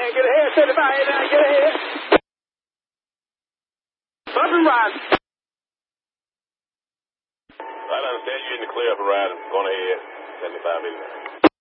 man. Get ahead. 75, 89, get ahead. Up and riding. I understand you're in the clear for riding. Going ahead. 75, 89.